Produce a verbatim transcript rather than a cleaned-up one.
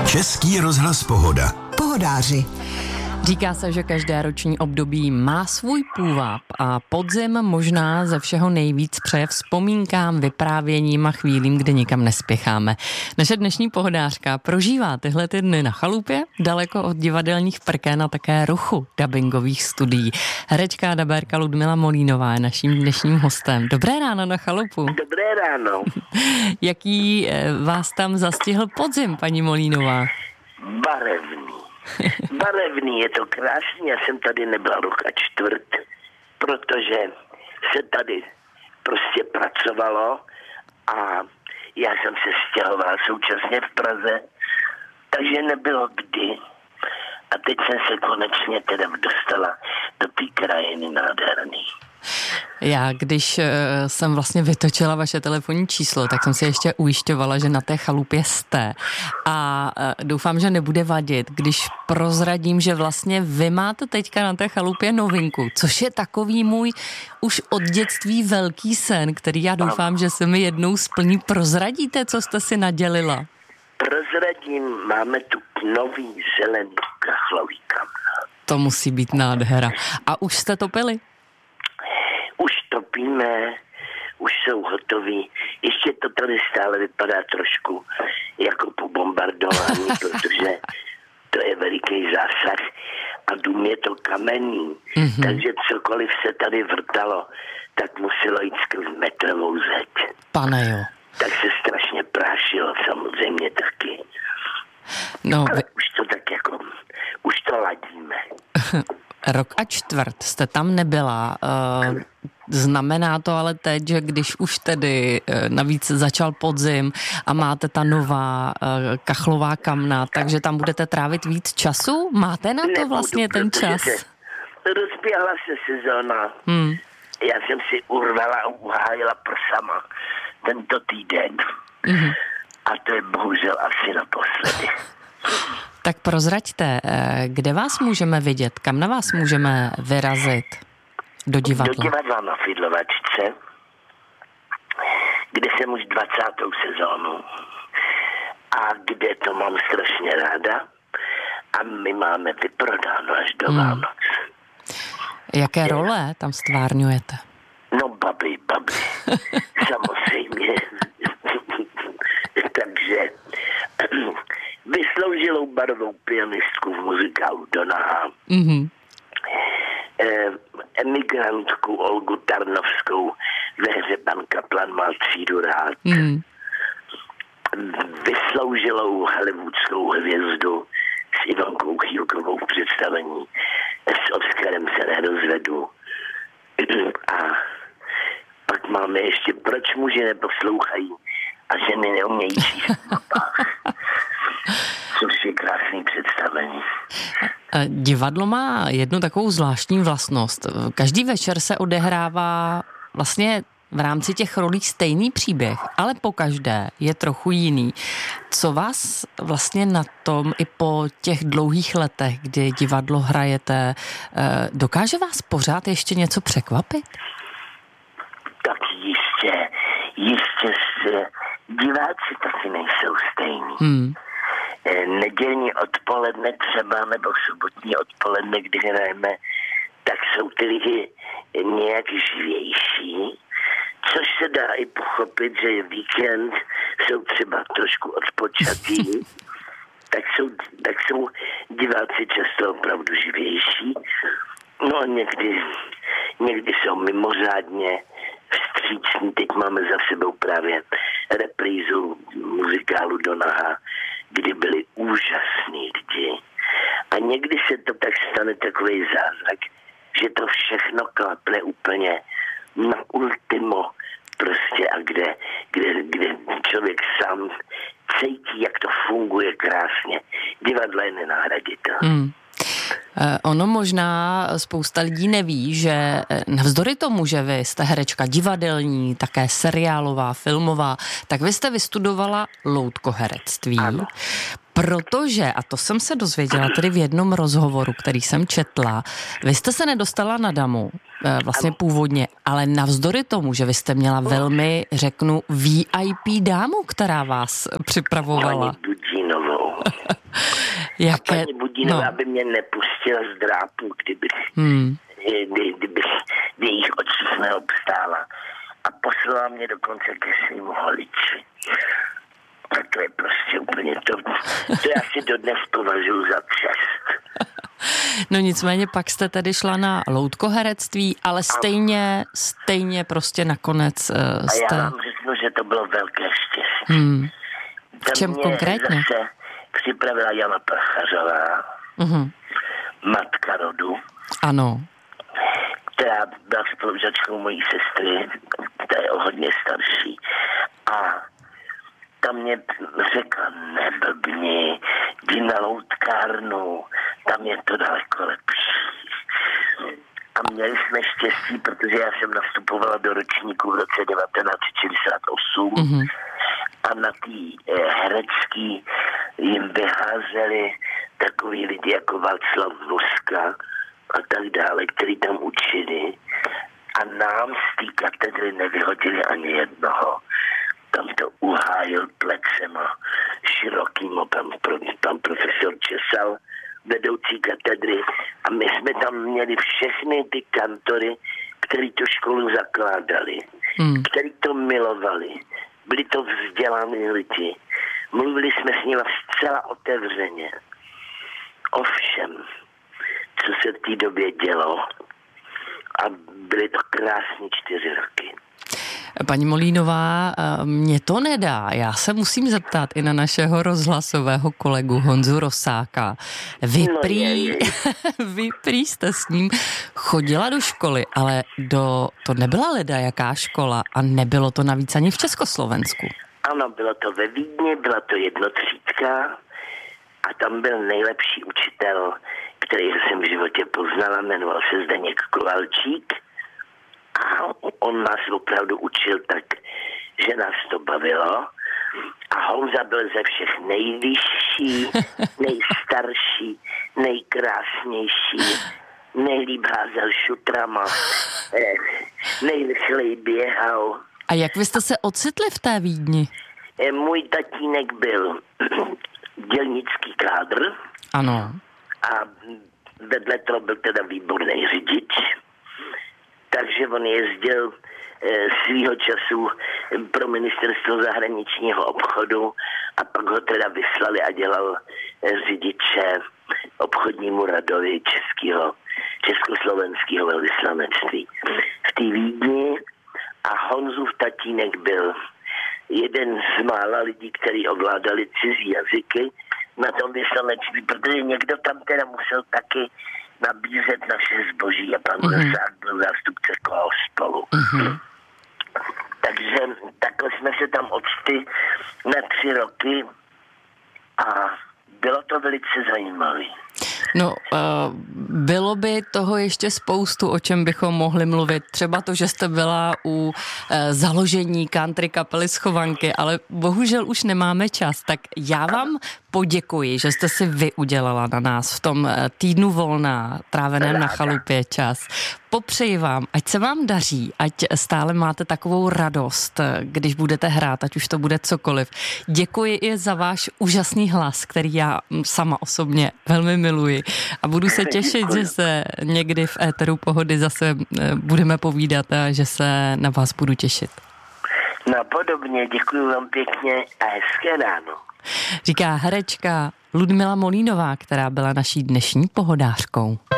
Český rozhlas Pohoda. Pohodáři. Říká se, že každé roční období má svůj půvab a podzim možná ze všeho nejvíc přeje vzpomínkám, vyprávěním a chvílím, kdy nikam nespěcháme. Naše dnešní pohodářka prožívá tyhle ty dny na chalupě, daleko od divadelních prken a také ruchu dabingových studií. Herečka a dabérka Ludmila Molínová je naším dnešním hostem. Dobré ráno na chalupu. Dobré ráno. Jaký vás tam zastihl podzim, paní Molínová? Barevný. Barevný, je to krásný, já jsem tady nebyla rok a čtvrt, protože se tady prostě pracovalo a já jsem se stěhovala současně v Praze, takže nebylo kdy. A teď jsem se konečně teda dostala do té krajiny nádherný. Já, když uh, jsem vlastně vytočila vaše telefonní číslo, tak jsem si ještě ujišťovala, že na té chalupě jste. A uh, doufám, že nebude vadit, když prozradím, že vlastně vy máte teďka na té chalupě novinku, což je takový můj už od dětství velký sen, který já doufám, že se mi jednou splní. Prozradíte, co jste si nadělila? Prozradím, máme tu nový zelený kachlový kamna. To musí být nádhera. A už jste topili? Už topíme, už jsou hotoví. Ještě to tady stále vypadá trošku jako po bombardování, protože to je veliký zásah a dům je to kamenný, mm-hmm. takže cokoliv se tady vrtalo, tak muselo jít skrz metrovou zeď. Pane jo. Tak se strašně prášilo, samozřejmě taky. No, ale vy... už to tak jako, už to ladíme. Rok a čtvrt jste tam nebyla. Uh, znamená to ale teď, že když už tedy uh, navíc začal podzim a máte ta nová uh, kachlová kamna, takže tam budete trávit víc času? Máte na to Nebudu, vlastně ten čas? Se rozběhla se sezóna. Hmm. Já jsem si urvala a uhájila prsama tento týden. Mm-hmm. A to je bohužel asi naposledy. Tak prozraďte, kde vás můžeme vidět? Kam na vás můžeme vyrazit? Do divadla? Do divadla na Fidlovačce, kde jsem už dvacátou sezónu a kde to mám strašně ráda a my máme vyprodáno až do hmm. Vánoc. Jaké role tam stvárňujete? No babi, babi, samozřejmě. Takže vysloužilou barovou pianistku v muzikálu Donaha, mm-hmm. eh, emigrantku Olgu Tarnovskou ve hře Pan Kaplan má třídu rád, mm. vysloužilou hollywoodskou hvězdu s Ivankou Chýlkovou v představení s Oscarem se nerozvedu. A pak máme ještě Proč muži neposlouchají a ženy neumějí číst v mapách. Což je krásný představení. Divadlo má jednu takovou zvláštní vlastnost. Každý večer se odehrává vlastně v rámci těch rolí stejný příběh, ale pokaždé je trochu jiný. Co vás vlastně na tom i po těch dlouhých letech, kdy divadlo hrajete, dokáže vás pořád ještě něco překvapit? Tak jistě, jistě se diváci taky nejsou stejní. Hmm. Nedělní odpoledne třeba, nebo sobotní odpoledne, kdy hrajeme, tak jsou ty lidi nějak živější, což se dá i pochopit, že je víkend, jsou třeba trošku odpočatý, tak jsou, tak jsou diváci často opravdu živější. No a někdy, někdy jsou mimořádně vstřícní. Teď máme za sebou právě reprízu muzikálu Donaha, kdy byli úžasní lidi. A někdy se to tak stane takový zázrak, že to všechno klapne úplně na ultimo prostě a kde, kde, kde člověk sám cítí, jak to funguje krásně. Divadlo je nenahraditelné. Hmm. Ono možná spousta lidí neví, že navzdory tomu, že vy jste herečka divadelní, také seriálová, filmová, tak vy jste vystudovala loutkoherectví. Ano. Protože, a to jsem se dozvěděla tedy v jednom rozhovoru, který jsem četla, vy jste se nedostala na damu, vlastně původně, ale navzdory tomu, že vy jste měla velmi, řeknu, V I P dámu, která vás připravovala. Dudínovou. Jaké? A paní Budínová no. by mě nepustila z drápů, kdybych, hmm. kdy, kdybych v jejich očích neobstála. A poslala mě dokonce ke svému holiči. A to je prostě úplně to, to já si dodnes považuji za čest. No nicméně pak jste tedy šla na loutkoherectví, ale stejně, stejně prostě nakonec uh, jste... A já vám řeknu, že to bylo velké štěstí. Hmm. V čem konkrétně? Zase připravila Jana Prachařová, uh-huh. matka rodu. Ano. Která byla spolužačkou mojí sestry, která je o hodně starší. A tam mě řekla, neblbni, jdi na loutkárnu, tam je to daleko lepší. A měli jsme štěstí, protože já jsem nastupovala do ročníku v roce devatenáct set šedesát osm mm-hmm. a na tý eh, herecký jim vyházeli takový lidi jako Václav Nuska a tak dále, který tam učili. A nám z té katedry nevyhodili ani jednoho. Tam to uhájil plecem a širokým, pan, pan profesor Česal, vedoucí katedry. A my jsme tam měli všechny ty kantory, který tu školu zakládali, hmm. který to milovali. Byli to vzdělaní lidi. Mluvili jsme s nimi zcela otevřeně. Ovšem, co se v té době dělo, a byly to krásné čtyři roky. Paní Molínová, mě to nedá. Já se musím zeptat i na našeho rozhlasového kolegu Honzu Rosáka. Vy prý, vy prý jste s ním chodila do školy, ale do, to nebyla leda jaká škola a nebylo to navíc ani v Československu. Ano, bylo to ve Vídni, byla to jednotřídka a tam byl nejlepší učitel, který jsem v životě poznala, jmenoval se Zdeněk Kovalčík. A on nás opravdu učil tak, že nás to bavilo. A Honza byl ze všech nejvyšší, nejstarší, nejkrásnější, nejlíp házel šutrama, nejrychleji běhal. A jak vy jste se ocitli v té Vídni? Můj tatínek byl dělnický kádr. Ano. A vedle toho byl teda výborný řidič. Takže on jezdil e, svýho času pro ministerstvo zahraničního obchodu a pak ho teda vyslali a dělal e, řidiče obchodnímu radovi českého, československého velvyslanectví v té Vídni. A Honzův tatínek byl jeden z mála lidí, kteří ovládali cizí jazyky na tom vyslanectví, protože někdo tam teda musel taky nabízet naše zboží a pan mm-hmm. Lesák byl zástupce koho spolu. Mm-hmm. Takže takhle jsme se tam odšli na tři roky a bylo to velice zajímavé. No, uh, bylo by toho ještě spoustu, o čem bychom mohli mluvit. Třeba to, že jste byla u uh, založení country kapely Schovanky, ale bohužel už nemáme čas. Tak já vám poděkuji, že jste si vy udělala na nás v tom týdnu volna, tráveném na chalupě čas. Popřeji vám, ať se vám daří, ať stále máte takovou radost, když budete hrát, ať už to bude cokoliv. Děkuji i za váš úžasný hlas, který já sama osobně velmi miluji a budu se těšit, že se někdy v éteru Pohody zase budeme povídat a že se na vás budu těšit. No podobně, děkuji vám pěkně a hezké ráno. Říká herečka Ludmila Molínová, která byla naší dnešní pohodářkou.